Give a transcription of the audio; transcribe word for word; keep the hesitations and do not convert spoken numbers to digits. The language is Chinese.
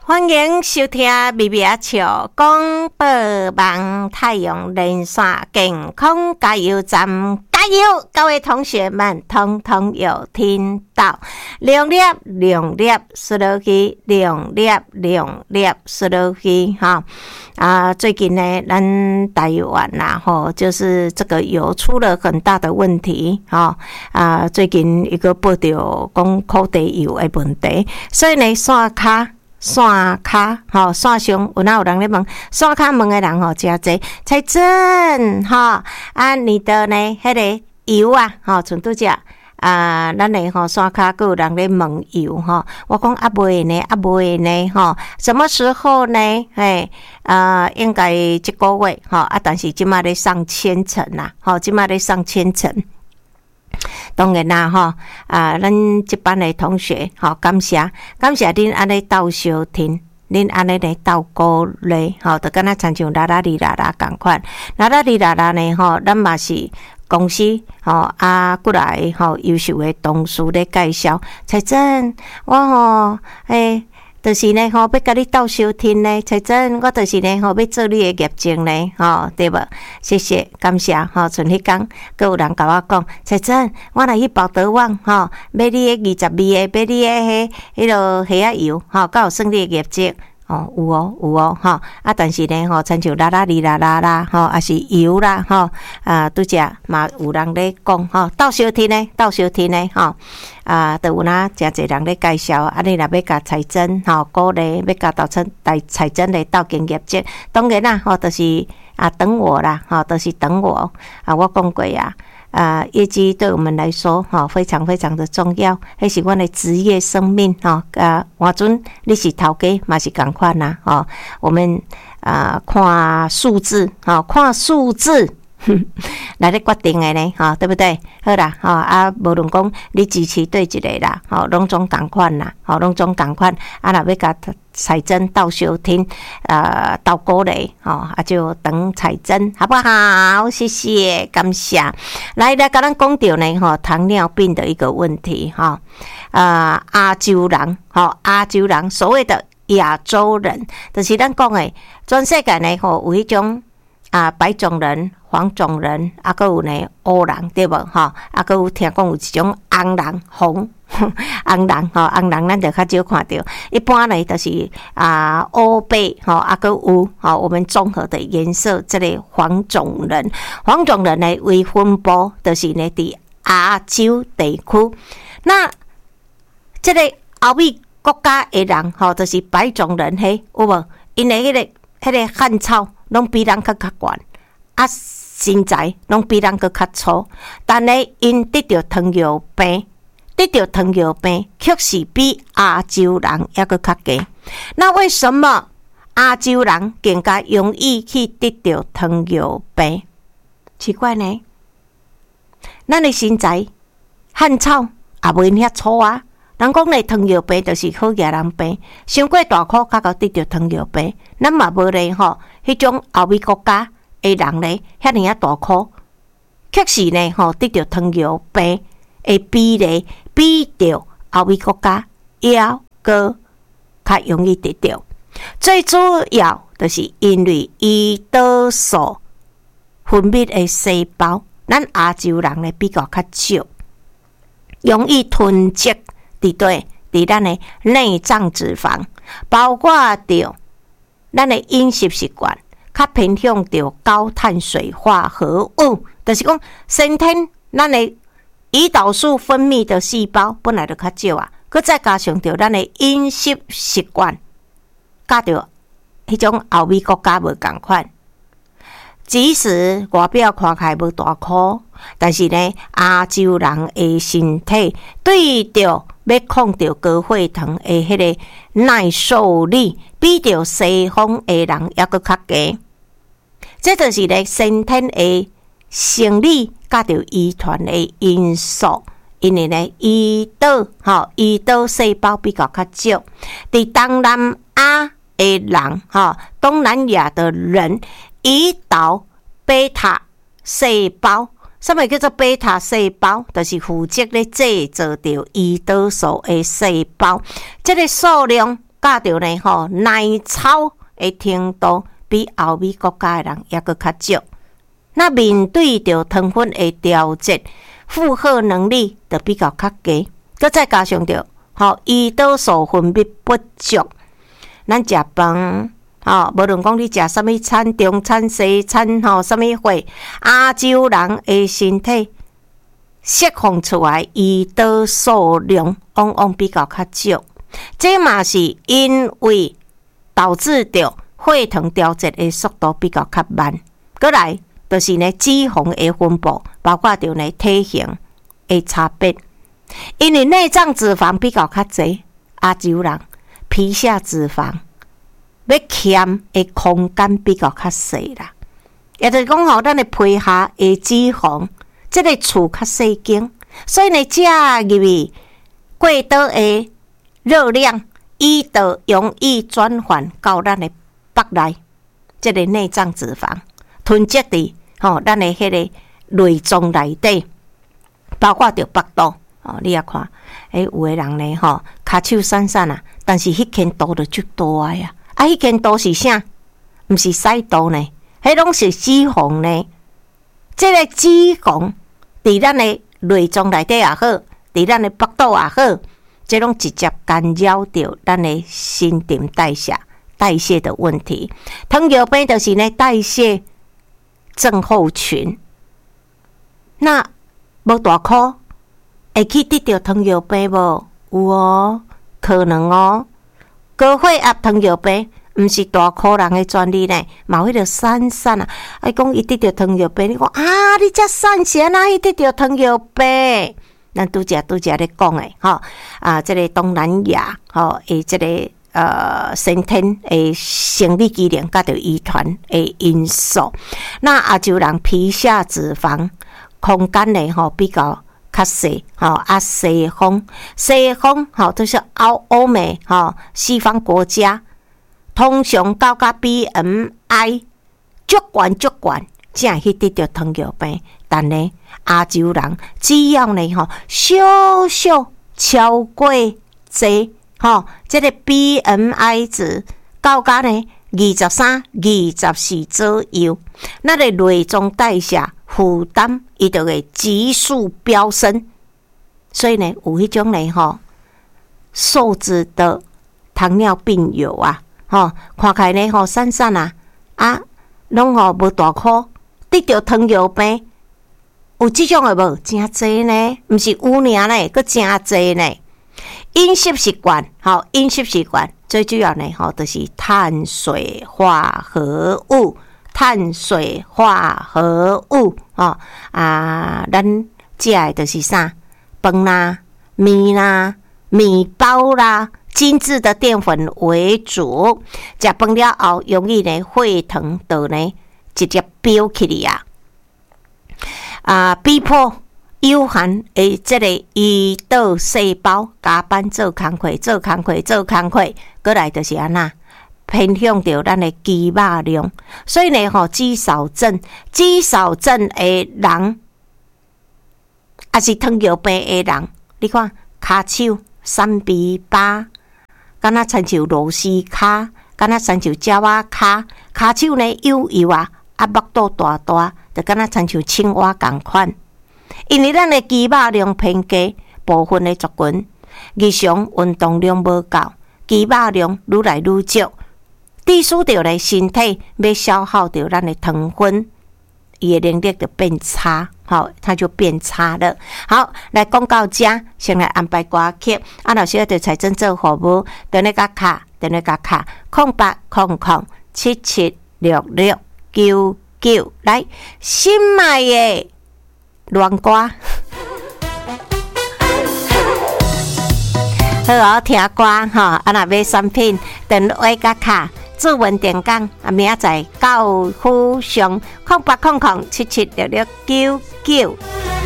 欢迎收听咪咪啊笑广播网太阳连线健康加油站，加油！各位同学们，通通有听到？两粒两粒输落去，两粒两粒输落去，哈啊！最近呢，咱台湾啦，吼，就是这个油出了很大的问题，哈啊！最近一个报道讲土地油的问题，所以呢，线卡。线卡吼，线上有哪有人咧问？线卡问的人吼，真侪。才真吼啊，你的呢？迄、那个油啊，吼，像拄只啊，咱的吼线卡，还有人咧问油吼。我讲啊，袂呢，啊袂呢，吼，什麼時候呢？嘿，啊，應該一個月吼啊，但是即馬咧上千層啦，吼，即馬咧上千層。當然啦，吼啊，咱這班的同學，吼，感謝感謝恁安尼鬥收聽，恁安尼咧鬥鼓勵，吼，就敢若親像啦啦哩啦啦共款，啦啦哩啦啦呢，吼，咱嘛是公司，吼啊，過來吼優秀的同事咧介紹，才真我吼誒。就是呢，吼，要甲你鬥收聽呢，才真，我就是呢，吼，要做你的業績呢，吼，對無？謝謝，感謝，吼，像迄天，閣有人甲我講，才真，我來去寶德旺，吼，買你的二十二個，買你的迄迄落蝦仔油，吼，敢有算你的業績？哦，有哦，有哦，吼啊，但是呢，吼，親像啦啦哩啦啦啦，吼，也是油啦，吼，啊，拄只嘛有人咧講，吼，鬥收聽呢，鬥收聽呢，吼，啊，都有哪誠濟人咧介紹，啊，你若要甲財政，吼，鼓勵要甲鬥出大財政咧鬥經業績，當然啦，吼，就是啊，等我啦，吼，就是等我，啊，我講過啊。啊，業績對我們來說，哈，非常非常的重要，迄是阮的職業生命，哈，啊，換陣你是頭家，嘛是同款啦，哈，我們啊看數字，哈，看數字來咧決定的呢，哈，對不對？好啦，哈，啊，無論講你支持對一個啦，哈，攏總同款啦，哈，攏總同款，啊，若要甲財政鬥收聽，呃，鬥鼓勵，吼，啊，就等財政，好不好？謝謝，感謝。來來，甲咱講到呢，吼，糖尿病的一個問題，哈，啊，亞洲人，吼，亞洲人，所謂的亞洲人，就是咱講的，全世界呢，吼，有迄種啊，白種人、黃種人，啊，閣有呢黑人，對無？吼，啊，閣有聽講有一種紅人、紅。紅人吼，紅人咱就較少看到，一般呢就是啊烏白吼，啊閣有吼，我們綜合的顏色，這個黃種人，黃種人呢為分布就是呢佇亞洲地區。那這個歐美國家的人吼，就是白種人嘿，有無？因為迄個迄個漢草攏比人較較懸，啊身材攏比人閣較粗，但呢因得着糖尿病。得到糖尿病，確實比亞洲人還佫較低。那為什麼亞洲人更加容易去得到糖尿病？奇怪呢？咱的身材漢草也無因遐粗啊。人講咧糖尿病就是好野人病，傷過大箍較到得到糖尿病。咱嘛無咧吼，迄種歐美國家的人咧，遐爾啊大箍，確實呢吼得到糖尿病的比例。比着歐美國家要閣較容易得到，最主要就是因為胰島素分泌的細胞，咱亞洲人呢比較較少，容易囤積佇對佇咱的內臟脂肪，包括着咱的飲食習慣，較偏向着高碳水化合物，就是講身體咱的胰島素分泌的細胞本來就較少啊，佮再加上着咱的飲食習慣，甲着迄種歐美國家無共款。即使外表看起來無大箍，但是呢，亞洲人的身體對着要控着高血糖的迄個耐受力，比着西方的人還佫較低。這就是呢先天的生理。甲着遺傳的因素，因為呢，胰島吼，胰島細胞比較較少。佇東南亞的人，吼，東南亞的人，胰島貝塔細胞，什麼叫做貝塔細胞？就是負責咧製造着胰島素的細胞，這個數量教着呢吼耐操的程度比欧美国家的人也阁较少。那面对着糖分的调节，负荷能力就比较较低，搁再加上着吼胰岛素分泌不足，咱食饭吼，无论讲你食啥物餐，中餐、西餐吼，啥物货，亚洲人的身体释放出来胰岛素量往往比较较少，这嘛是因为导致着血糖调节的速度比较较慢。过来就是呢脂肪的分布，包括着呢体型的差别，因为内脏脂肪比较较侪，亚洲人皮下脂肪要欠的空间比较较细啦。也就是讲吼，咱的皮下的脂肪，这个厝较细间，所以呢，食入去过多的热量，伊就容易转换到咱的腹内，这个内脏脂肪囤积伫吼，咱的迄个内脏内底，包括着腹肚哦。你也看，诶，有的人呢吼，骹手散散啊，但是迄间肚就足大呀。啊，迄间肚是啥？毋是屎肚呢，迄拢是脂肪呢。这个脂肪伫咱的内脏内底也好，伫咱的腹肚也好，这拢直接干扰着咱的新陈代谢、代谢的问题。糖尿病就是呢代谢症候群。那无大箍会去得着糖尿病无？有哦，可能哦。高血压糖尿病毋是大箍人的专利呢，嘛有迄个散散啊，啊讲伊得着糖尿病，你讲啊，你遮散是哪伊得着糖尿病？咱拄则拄则咧讲诶，吼啊，这个东南亚吼诶，这个呃先天诶生理机能甲着遗传诶因素，那亚洲人皮下脂肪空间呢吼比较较细，吼啊西方西方吼都是欧欧美吼西方国家，通常到甲 B M I 足悬足悬，才会去得着糖尿病。但呢，亚洲人只要呢吼小小超过这吼，这个 B M I 值到甲呢二十三、二十四左右，那个内脏代谢负担伊就会急速飙升，所以呢，有迄种呢吼瘦子的糖尿病友啊，吼看起来呢吼散散啊，啊，拢吼无大箍，得着糖尿病。有即种诶无？真侪呢，毋是有尔呢，佫真侪呢。饮食习惯，吼，饮食习惯最主要呢，吼，就是碳水化合物，碳水化合物，吼啊，咱食诶就是啥？饭啦、面啦、面包啦，精致的淀粉为主。食饭了后，容易呢血糖就呢直接飙起嚟啊！啊，逼迫有限的这个胰岛细胞加班做工课，做工课，做工课，过来就是安那偏向着咱的肌肉量，所以呢，吼肌少症、肌少症的人，也是糖尿病的人，你看骹手三比八，敢若亲像螺丝卡，敢若亲像鸟仔骹，骹手呢幼幼啊，啊腹肚大大。就敢若亲像青蛙共款，因为咱的肌肉量偏低，部分的族群日常运动量无够，肌肉量愈来愈少，致使着咧身体要消耗着咱的糖分，伊的能力就变差，好，它就变差了。好，来讲到这，先来安排歌曲。啊，老师要对财政做服务，等你甲卡，等你甲卡，空八空空七七六六九。九来心爱的乱歌，好哦，听歌吼，啊若买产品，电话甲卡，注文电讲，啊明仔载高富上空八空空七七六六九九。